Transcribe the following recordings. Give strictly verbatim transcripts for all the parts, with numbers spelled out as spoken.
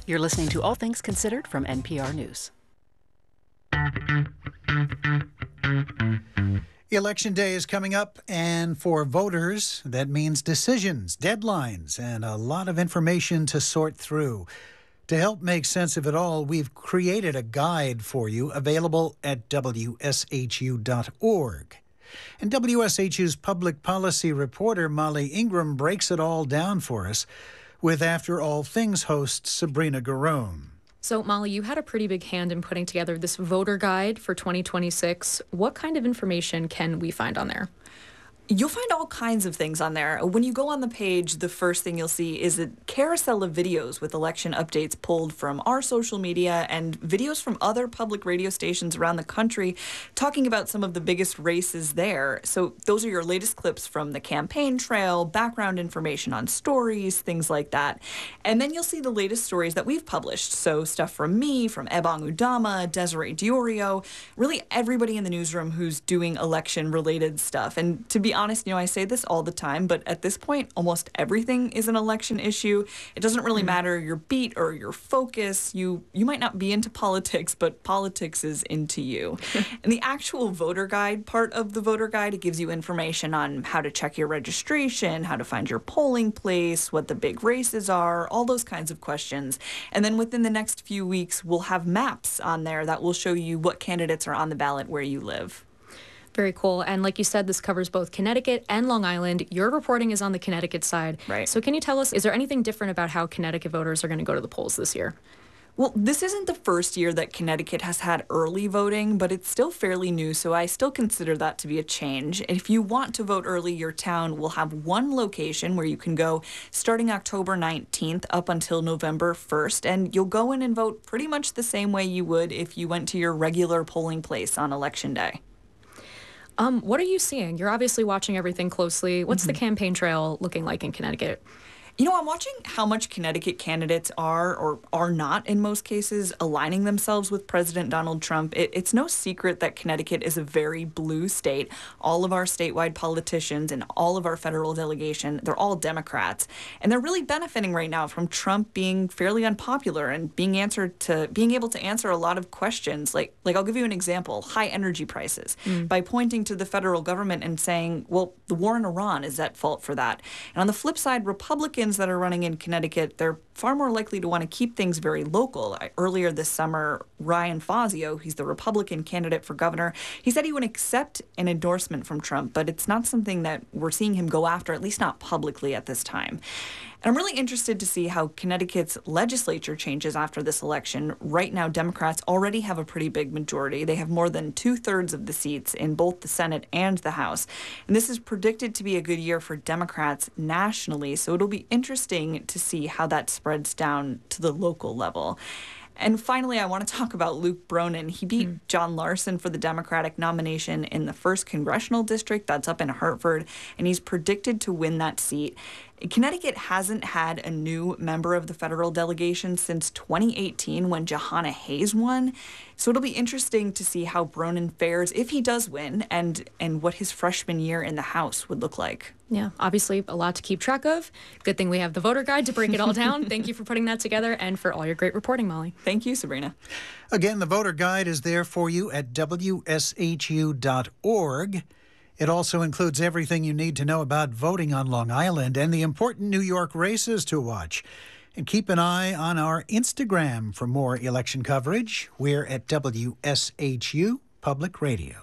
You're listening to All Things Considered from N P R News. Election day is coming up, and for voters, that means decisions, deadlines, and a lot of information to sort through. To help make sense of it all, we've created a guide for you available at W S H U dot org. And W S H U's public policy reporter Molly Ingram breaks it all down for us with After All Things host Sabrina Garone. So, Molly, you had a pretty big hand in putting together this voter guide for twenty twenty-six. What kind of information can we find on there? You'll find all kinds of things on there. When you go on the page, the first thing you'll see is a carousel of videos with election updates pulled from our social media and videos from other public radio stations around the country talking about some of the biggest races there. So those are your latest clips from the campaign trail, background information on stories, things like that. And then you'll see the latest stories that we've published. So stuff from me, from Ebong Udama, Desiree Diorio, really everybody in the newsroom who's doing election-related stuff. And to be honest, you know, I say this all the time, but at this point, almost everything is an election issue. It doesn't really matter your beat or your focus. You you might not be into politics, but politics is into you. And the actual voter guide part of the voter guide, it gives you information on how to check your registration, how to find your polling place, what the big races are, all those kinds of questions. And then within the next few weeks, we'll have maps on there that will show you what candidates are on the ballot where you live. Very cool. And like you said, this covers both Connecticut and Long Island. Your reporting is on the Connecticut side. Right. So can you tell us, is there anything different about how Connecticut voters are going to go to the polls this year? Well, this isn't the first year that Connecticut has had early voting, but it's still fairly new, so I still consider that to be a change. If you want to vote early, your town will have one location where you can go starting October nineteenth up until November first, and you'll go in and vote pretty much the same way you would if you went to your regular polling place on Election Day. Um, what are you seeing? You're obviously watching everything closely. What's mm-hmm. the campaign trail looking like in Connecticut? You know, I'm watching how much Connecticut candidates are, or are not in most cases, aligning themselves with President Donald Trump. It, it's no secret that Connecticut is a very blue state. All of our statewide politicians and all of our federal delegation, they're all Democrats. And they're really benefiting right now from Trump being fairly unpopular and being answered to being able to answer a lot of questions. Like, like I'll give you an example, high energy prices, mm. by pointing to the federal government and saying, well, the war in Iran is at fault for that. And on the flip side, Republicans that are running in Connecticut, they're far more likely to want to keep things very local. I, earlier this summer, Ryan Fazio, he's the Republican candidate for governor, he said he would accept an endorsement from Trump, but it's not something that we're seeing him go after, at least not publicly at this time. And I'm really interested to see how Connecticut's legislature changes after this election. Right now, Democrats already have a pretty big majority. They have more than two-thirds of the seats in both the Senate and the House. And this is predicted to be a good year for Democrats nationally, so it'll be interesting to see how that spreads down to the local level. And finally, I want to talk about Luke Bronin. He beat mm. John Larson for the Democratic nomination in the first congressional district. That's up in Hartford, and he's predicted to win that seat. Connecticut hasn't had a new member of the federal delegation since twenty eighteen when Jahana Hayes won. So it'll be interesting to see how Bronin fares if he does win and, and what his freshman year in the House would look like. Yeah, obviously a lot to keep track of. Good thing we have the voter guide to break it all down. Thank you for putting that together and for all your great reporting, Molly. Thank you, Sabrina. Again, the voter guide is there for you at W S H U dot org. It also includes everything you need to know about voting on Long Island and the important New York races to watch. And keep an eye on our Instagram for more election coverage. We're at W S H U Public Radio.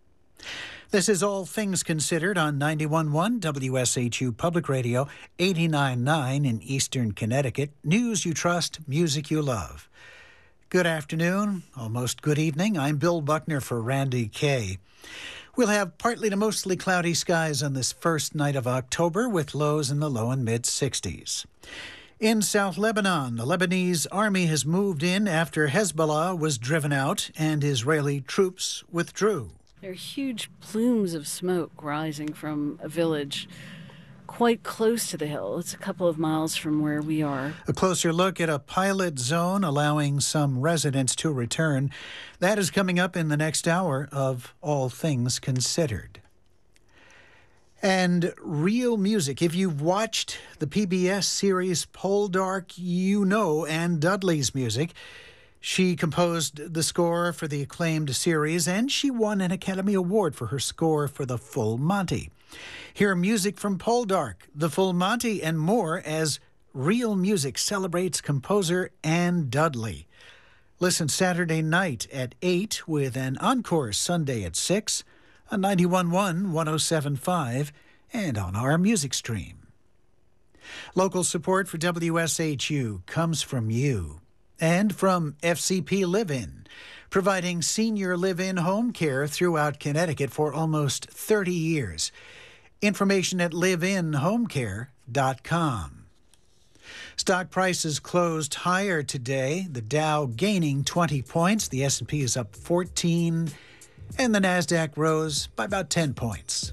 This is All Things Considered on ninety-one point one W S H U Public Radio, eighty-nine point nine in Eastern Connecticut. News you trust, music you love. Good afternoon, almost good evening. I'm Bill Buckner for Randy Kay. We'll have partly to mostly cloudy skies on this first night of October with lows in the low and mid-sixties. In South Lebanon, the Lebanese army has moved in after Hezbollah was driven out and Israeli troops withdrew. There are huge plumes of smoke rising from a village quite close to the hill. It's a couple of miles from where we are. A closer look at a pilot zone allowing some residents to return. That is coming up in the next hour of All Things Considered. And real music. If you've watched the P B S series Poldark, you know Anne Dudley's music. She composed the score for the acclaimed series, and she won an Academy Award for her score for The Full Monty. Hear music from Poldark, The Full Monty, and more as Real Music celebrates composer Anne Dudley. Listen Saturday night at eight with an encore Sunday at six on ninety-one point one, one oh seven point five, and on our music stream. Local support for W S H U comes from you and from F C P Live-In, providing senior live-in home care throughout Connecticut for almost thirty years. Information at live in home care dot com. Stock prices closed higher today, the Dow gaining twenty points, the S and P is up fourteen, and the Nasdaq rose by about ten points.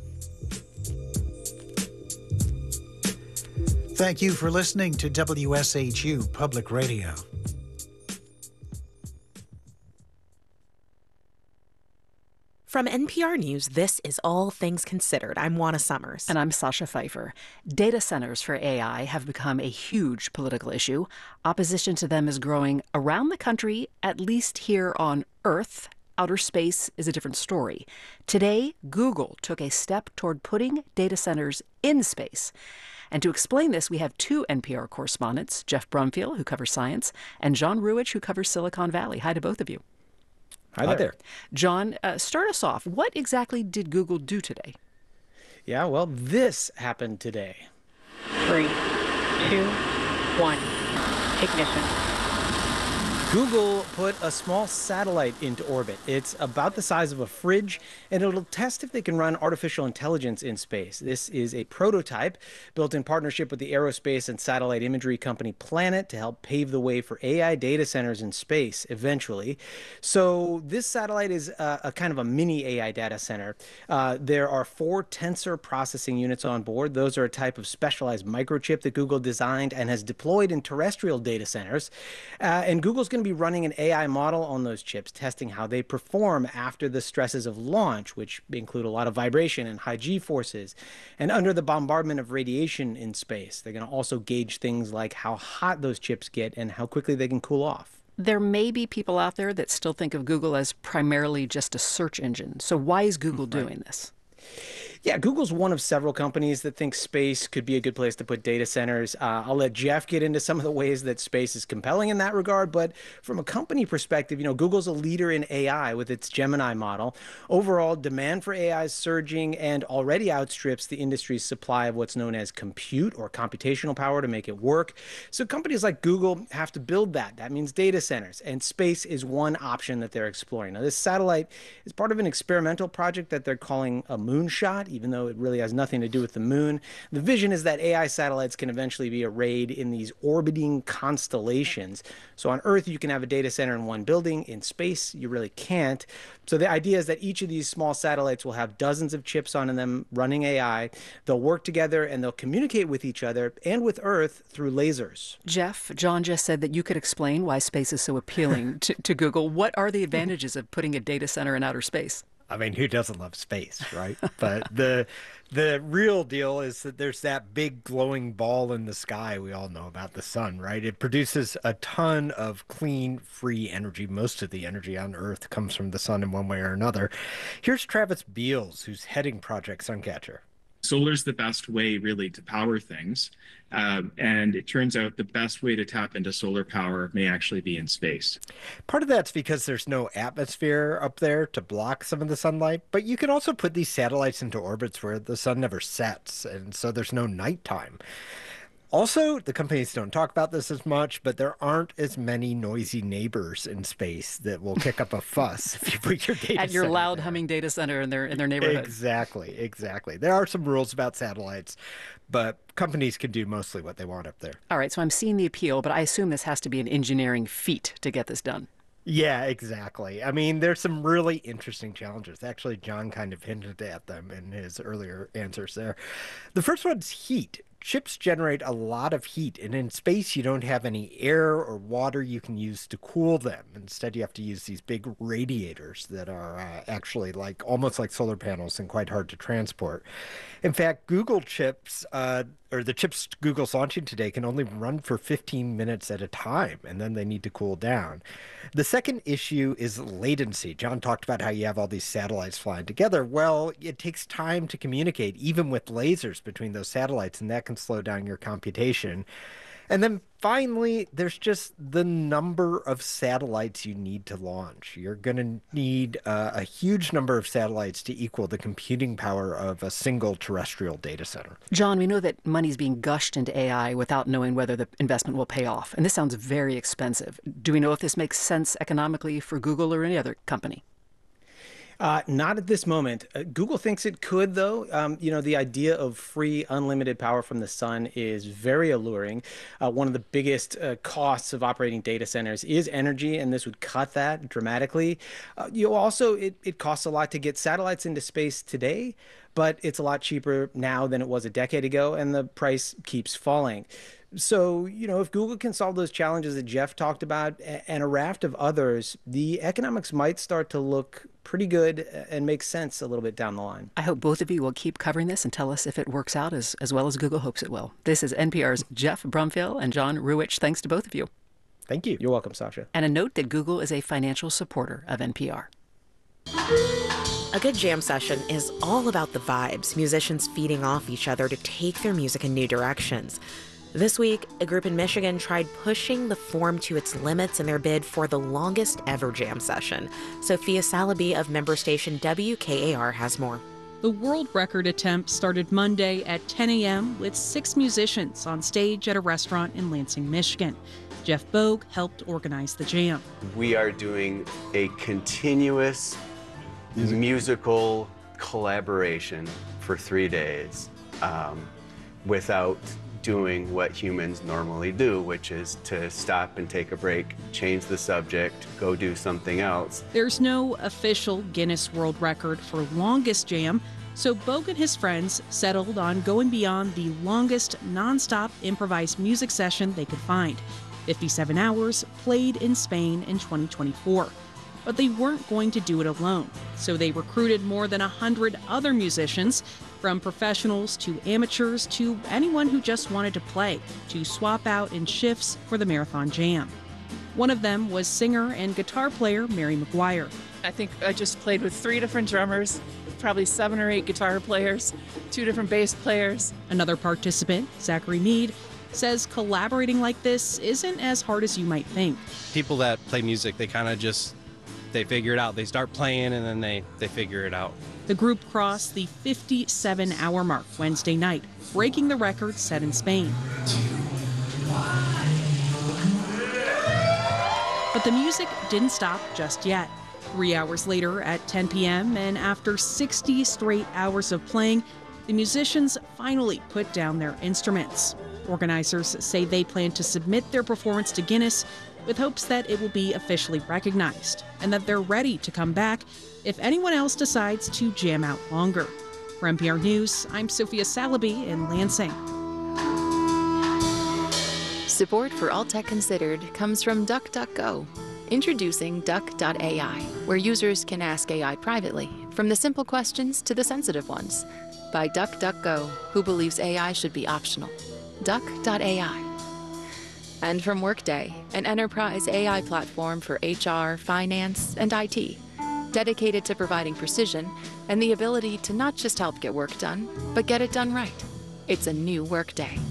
Thank you for listening to W S H U Public Radio. From N P R News, this is All Things Considered. I'm Juana Summers. And I'm Sasha Pfeiffer. Data centers for A I have become a huge political issue. Opposition to them is growing around the country, at least here on Earth. Outer space is a different story. Today, Google took a step toward putting data centers in space. And to explain this, we have two N P R correspondents, Jeff Brumfield, who covers science, and John Ruwitch, who covers Silicon Valley. Hi to both of you. Hi there. Hi there. John, uh, start us off. What exactly did Google do today? Yeah, well, this happened today. Three, two, one, ignition. Google put a small satellite into orbit. It's about the size of a fridge, and it'll test if they can run artificial intelligence in space. This is a prototype built in partnership with the aerospace and satellite imagery company Planet to help pave the way for A I data centers in space eventually. So this satellite is a, a kind of a mini A I data center. Uh, there are four tensor processing units on board. Those are a type of specialized microchip that Google designed and has deployed in terrestrial data centers. Uh, and Google's going to be running an A I model on those chips, testing how they perform after the stresses of launch, which include a lot of vibration and high G forces, and under the bombardment of radiation in space. They're going to also gauge things like how hot those chips get and how quickly they can cool off. There may be people out there that still think of Google as primarily just a search engine. So why is Google right. doing this? Yeah, Google's one of several companies that think space could be a good place to put data centers. Uh, I'll let Jeff get into some of the ways that space is compelling in that regard. But from a company perspective, you know, Google's a leader in A I with its Gemini model. Overall, demand for A I is surging and already outstrips the industry's supply of what's known as compute or computational power to make it work. So companies like Google have to build that. That means data centers. And space is one option that they're exploring. Now, this satellite is part of an experimental project that they're calling a moonshot, even though it really has nothing to do with the moon. The vision is that A I satellites can eventually be arrayed in these orbiting constellations. So on Earth, you can have a data center in one building. In space, you really can't. So the idea is that each of these small satellites will have dozens of chips on them running A I. They'll work together and they'll communicate with each other and with Earth through lasers. Jeff, John just said that you could explain why space is so appealing to, to Google. What are the advantages of putting a data center in outer space? I mean, who doesn't love space, right? But the the real deal is that there's that big glowing ball in the sky we all know about, the sun, right? It produces a ton of clean, free energy. Most of the energy on Earth comes from the sun in one way or another. Here's Travis Beals, who's heading Project Suncatcher. Solar's the best way, really, to power things. Um, and it turns out the best way to tap into solar power may actually be in space. Part of that's because there's no atmosphere up there to block some of the sunlight, but you can also put these satellites into orbits where the sun never sets, and so there's no nighttime. Also, the companies don't talk about this as much, but there aren't as many noisy neighbors in space that will kick up a fuss if you put your data at your center loud there. humming data center in their in their neighborhood. Exactly, exactly. There are some rules about satellites, but companies can do mostly what they want up there. All right, so I'm seeing the appeal, but I assume this has to be an engineering feat to get this done. Yeah, exactly. I mean, there's some really interesting challenges. Actually, John kind of hinted at them in his earlier answers there. The first one's heat. chips generate a lot of heat, and in space you don't have any air or water you can use to cool them. Instead, you have to use these big radiators that are uh, actually like almost like solar panels and quite hard to transport. In fact, Google chips, uh, or the chips Google's launching today, can only run for fifteen minutes at a time, and then they need to cool down. The second issue is latency. John talked about how you have all these satellites flying together. Well, it takes time to communicate, even with lasers between those satellites, and that can slow down your computation. And then finally, there's just the number of satellites you need to launch. You're going to need uh, a huge number of satellites to equal the computing power of a single terrestrial data center. John, we know that money's being gushed into A I without knowing whether the investment will pay off. And this sounds very expensive. Do we know if this makes sense economically for Google or any other company? Uh, not at this moment. Uh, Google thinks it could, though. Um, you know, the idea of free, unlimited power from the sun is very alluring. Uh, one of the biggest uh, costs of operating data centers is energy, and this would cut that dramatically. Uh, you know, also, it, it costs a lot to get satellites into space today, but it's a lot cheaper now than it was a decade ago, and the price keeps falling. So, you know, if Google can solve those challenges that Jeff talked about and a raft of others, the economics might start to look pretty good and make sense a little bit down the line. I hope both of you will keep covering this and tell us if it works out as, as well as Google hopes it will. This is N P R's Jeff Brumfiel and John Ruwitch. Thanks to both of you. Thank you. You're welcome, Sasha. And a note that Google is a financial supporter of N P R. A good jam session is all about the vibes, musicians feeding off each other to take their music in new directions. This week, a group in Michigan tried pushing the form to its limits in their bid for the longest ever jam session. Sophia Salaby of member station W K A R has more. The world record attempt started Monday at ten a.m. with six musicians on stage at a restaurant in Lansing, Michigan. Jeff Bogue helped organize the jam. We are doing a continuous Music. musical collaboration for three days um, without doing what humans normally do, which is to stop and take a break, change the subject, go do something else. There's no official Guinness World Record for longest jam, so Bogue and his friends settled on going beyond the longest nonstop improvised music session they could find. fifty-seven hours played in Spain in twenty twenty-four. But they weren't going to do it alone, so they recruited more than one hundred other musicians, from professionals to amateurs to anyone who just wanted to play, to swap out in shifts for the marathon jam. One of them was singer and guitar player Mary McGuire. I think I just played with three different drummers, probably seven or eight guitar players, two different bass players. Another participant, Zachary Mead, says collaborating like this isn't as hard as you might think. People that play music, they kind of just, they figure it out. They start playing and then they, they figure it out. The group crossed the fifty-seven hour mark Wednesday night, breaking the record set in Spain. But the music didn't stop just yet. Three hours later at ten p.m. and after sixty straight hours of playing, the musicians finally put down their instruments. Organizers say they plan to submit their performance to Guinness with hopes that it will be officially recognized and that they're ready to come back if anyone else decides to jam out longer. For N P R News, I'm Sophia Salaby in Lansing. Support for All Tech Considered comes from DuckDuckGo. Introducing Duck dot A I, where users can ask A I privately, from the simple questions to the sensitive ones. By DuckDuckGo, who believes A I should be optional. Duck dot A I. And from Workday, an enterprise A I platform for H R, finance, and I T, dedicated to providing precision and the ability to not just help get work done, but get it done right. It's a new Workday.